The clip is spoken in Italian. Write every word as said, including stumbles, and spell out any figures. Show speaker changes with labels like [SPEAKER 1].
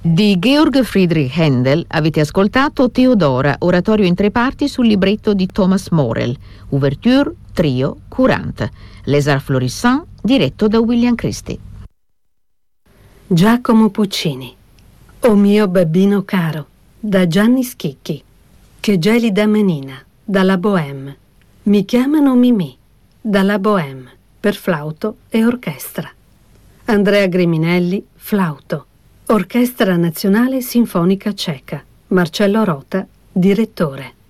[SPEAKER 1] Di Georg Friedrich Händel avete ascoltato Teodora, oratorio in tre parti sul libretto di Thomas Morel, Ouverture, trio, courante, Les Arts Florissants, diretto da William Christie.
[SPEAKER 2] Giacomo Puccini. O mio babbino caro, da Gianni Schicchi. Che gelida menina, dalla Bohème. Mi chiamano Mimì, dalla Bohème, per flauto e orchestra. Andrea Griminelli, flauto. Orchestra Nazionale Sinfonica Ceca. Marcello Rota, direttore.